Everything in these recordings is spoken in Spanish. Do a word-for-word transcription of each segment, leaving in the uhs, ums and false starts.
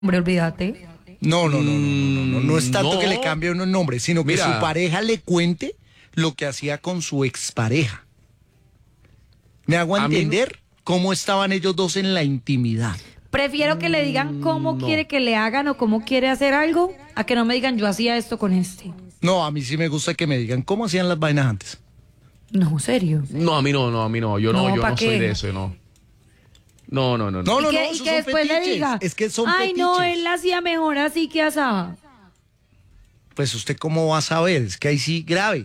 Hombre, olvídate. No, no, no, no, no, no, no es tanto No. que le cambie uno el nombre, sino que Mira. su pareja le cuente lo que hacía con su expareja. ¿Me hago A mí no- entender cómo estaban ellos dos en la intimidad? Prefiero que le digan cómo no. quiere que le hagan o cómo quiere hacer algo, a que no me digan yo hacía esto con este. No, a mí sí me gusta que me digan cómo hacían las vainas antes. No, serio. No, a mí no, no, a mí no. Yo no, No, yo ¿pa' no soy qué? de eso, no. No, no, no, no. No, no, y que, no, y esos que son después le fetiches. diga, Es que son ay no, fetiches. él la hacía mejor así que asaba. Pues usted cómo va a saber, es que ahí sí grave.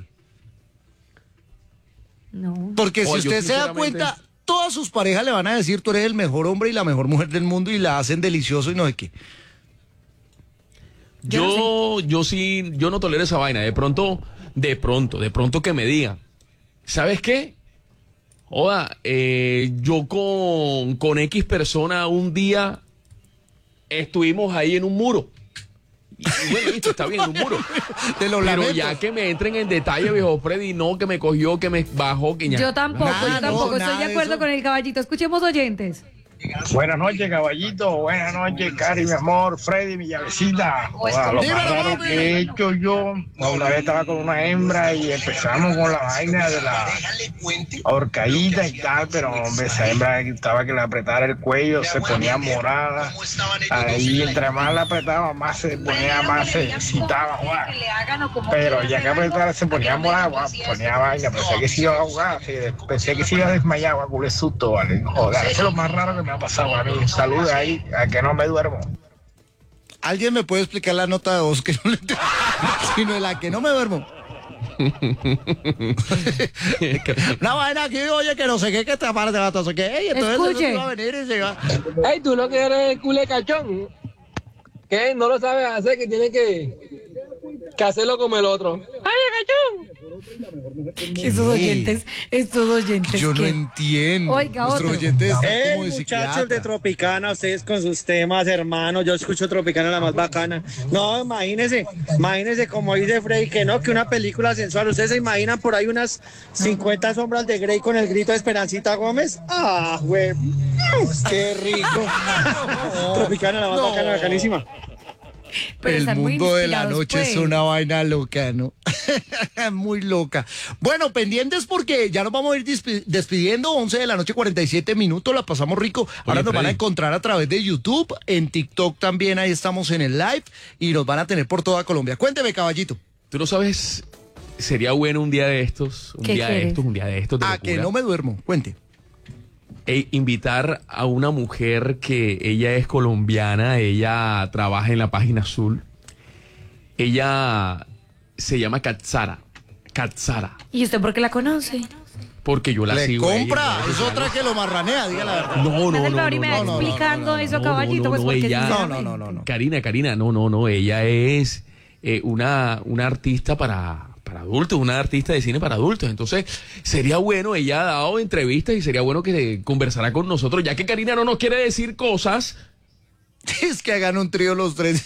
No. Porque si Oye, yo usted se da sinceramente- cuenta, todas sus parejas le van a decir, tú eres el mejor hombre y la mejor mujer del mundo y la hacen delicioso y no sé qué. Yo Yo, yo sí, yo no tolero esa vaina. De pronto, de pronto, de pronto que me digan, ¿sabes qué? Oda, eh, yo con, con X persona un día estuvimos ahí en un muro. Y, y bueno, listo, está bien, en un muro. Te lo Pero lamento. ya que me entren en detalle, viejo Freddy, no, que me cogió, que me bajó, que ya. Yo tampoco, Nada, yo tampoco no, estoy nada de de acuerdo eso. con el caballito. Escuchemos oyentes. Buenas noches, caballito. Buenas noches, Cari, mi amor. Freddy, mi llavecita. Joda, lo más Dímelo, raro papi. que he hecho yo, una vez estaba con una hembra y empezamos con la vaina de la horcadita y tal, pero hombre, esa hembra estaba que le apretara el cuello, se ponía morada. Ahí, entre más la apretaba, más se ponía, más se excitaba. Joda. Pero ya que apretara, se ponía morada, joda, ponía vaina. Pensé que se iba a ahogar, sí, pensé que se iba a desmayar, joda, culé susto, vale. Joder, eso es lo más raro que me ha pasado a mí. Salud ahí, a que no me duermo. ¿Alguien me puede explicar la nota de voz que no le sino de la que no me duermo? Una vaina aquí, oye, que no sé qué, que te aparte, vato, no sé qué. Ey, entonces Escuche. eso iba a venir y se iba. Ay, tú lo que eres culé cachón. ¿Qué? No lo sabes hacer, que tienes que, que hacerlo como el otro. ¡Ay, cachón! Esos oyentes, estos oyentes. Yo no ¿qué? entiendo. Oiga, Nuestros otro. oyentes están Eh, como de muchachos psiquiatra. de Tropicana, ustedes con sus temas, hermano. Yo escucho Tropicana la más bacana. No, imagínense, imagínense como dice Freddy, que no, que una película sensual. ¿Ustedes se imaginan por ahí unas cincuenta sombras de Grey con el grito de Esperancita Gómez? Ah, güey. Qué rico. Tropicana la más No. bacana, bacanísima. Pero El están muy mundo de la inspirados, noche es pues. una vaina loca, ¿no? Muy loca. Bueno, pendientes porque ya nos vamos a ir despi- despidiendo. once de la noche, cuarenta y siete minutos. La pasamos rico. Ahora Oye, nos van a Freddy. encontrar a través de YouTube. En TikTok también. Ahí estamos en el live. Y nos van a tener por toda Colombia. Cuénteme, caballito. Tú no sabes, sería bueno un día de estos, un ¿Qué día de quieres? estos, un día de estos. de A que locura. no me duermo. Cuente. E invitar a una mujer que ella es colombiana, ella trabaja en la Página Azul. Ella se llama Katsara. Katsara. ¿Y usted por qué la conoce? Porque yo la Le sigo. a ella en compra. redes Es sociales. otra que lo marranea, diga la verdad. No, no, Me hace el no, favor y no, me no, va no, explicando no, no, eso, no, caballito, no, pues no, porque ella- sinceramente- No, no, no, no. Karina, Karina, no, no, no. Ella es eh, una, una artista para, para adultos, una artista de cine para adultos. Entonces, sería bueno, ella ha dado entrevistas y sería bueno que conversara con nosotros, ya que Karina no nos quiere decir cosas. Es que hagan un trío los tres.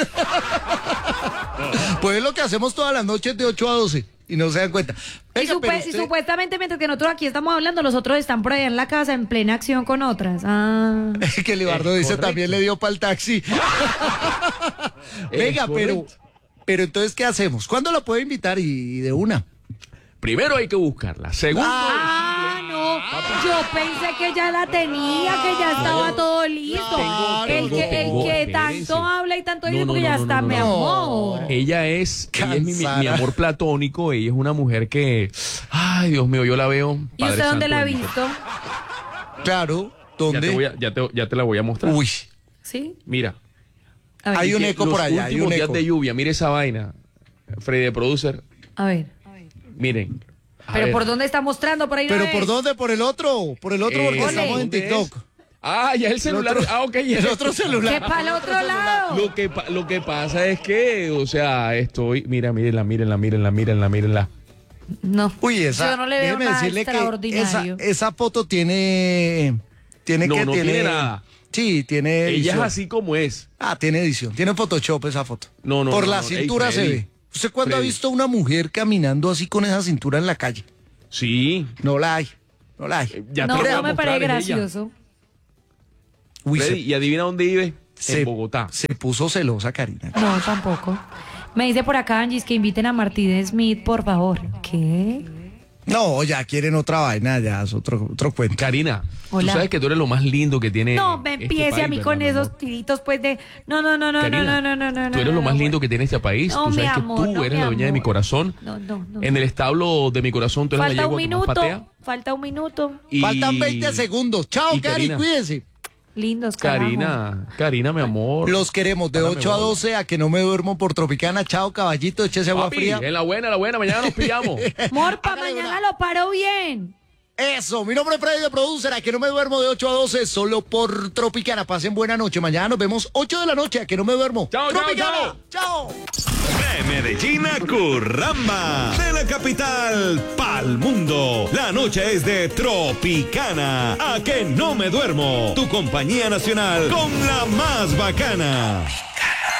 Pues es lo que hacemos todas las noches de ocho a doce. Y no se dan cuenta. Y, Venga, supe- pero y usted- supuestamente mientras que nosotros aquí estamos hablando, los otros están por allá en la casa en plena acción con otras. Ah. que Libardo Es dice correcto. también le dio para el taxi. Venga, Es pero, correcto. pero entonces, ¿qué hacemos? ¿Cuándo la puedo invitar? Y, y de una. Primero hay que buscarla. Segundo, Ah, no. Yo pensé que ya la tenía, que ya estaba todo listo. Tengo, el tengo, que, el tengo, que espérense. tanto habla y tanto No, dice no, porque no, ya no, está, no, no, mi no. amor. ella es, ella es mi, mi- mi Cansada. amor platónico. Ella es una mujer que, ay, Dios mío, yo la veo. ¿Y Padre usted dónde Santo la ha bendito. visto? Claro, Ya ¿dónde? te, voy a, ya, te, ya te la voy a mostrar. Uy, ¿Sí? Mira. A ver. Hay un Que eco los por allá, hay últimos un días eco. de lluvia, mire esa vaina. Freddy de Producer, A ver. miren. A ¿Pero ver. por dónde está mostrando? Por ahí no ¿pero es. por dónde? ¿Por el otro? Por el otro, porque Eh, estamos en ¿dónde TikTok. es? Ah, ya el celular. otro- ah, ok. El otro ¿Qué celular. para el otro lado? Lo que, pa- lo que pasa es que, o sea, estoy. Mira, mírenla, mírenla, mírenla, mírenla, mírenla. No. Uy, esa. Yo no le veo déjeme nada decirle que esa, extraordinario. esa foto tiene. Tiene No, que no tiene, tiene nada. Sí, tiene Ella es edición. así como es. Ah, tiene edición. Tiene Photoshop esa foto. No, no, Por no, la no. cintura Ey, se Freddy. ve. ¿Usted cuándo ha Freddy. visto una mujer caminando así con esa cintura en la calle? Sí. No la hay. No la hay. Ya no, te lo voy a no me mostrar, parece es ella. gracioso. Uy, Freddy, se- y adivina dónde vive. Se, en Bogotá. se puso celosa, Karina. No, tampoco. Me dice por acá, Angie, que inviten a Martín Smith, por favor. ¿Qué? No, ya quieren otra vaina, ya es otro, otro cuento. Karina, Hola. tú sabes que tú eres lo más lindo que tiene. No, me este empiece país, a mí ¿verdad, con mi esos amor? tiritos, pues, de... No, no, no, no, Karina, no, no, no, no, tú eres no, lo más no, lindo bueno. que tiene este país. No, tú sabes mi que amor, tú no, eres mi la dueña de mi amor. corazón. No, no, no. En el establo de mi corazón, tú eres la Falta un yegua que más patea. minuto, falta un minuto. Y- Faltan veinte segundos. Chao, y Cari, Karina. cuídense. Lindos, carajo. Karina, Karina, mi amor. Los queremos de Párame ocho a bola. doce a que no me duermo por Tropicana. Chao, caballito, échese agua Papi, fría. en la buena, en la buena, mañana nos pillamos. Morpa, Hágale mañana una. lo paro bien. Eso, mi nombre es Freddy de Producer, a que no me duermo de ocho a doce solo por Tropicana. Pasen buena noche. Mañana nos vemos ocho de la noche, a que no me duermo. Chao, chao, Tropicana. Chao. De Medellín a Curramba, de la capital pa'l mundo. La noche es de Tropicana, a que no me duermo. Tu compañía nacional con la más bacana.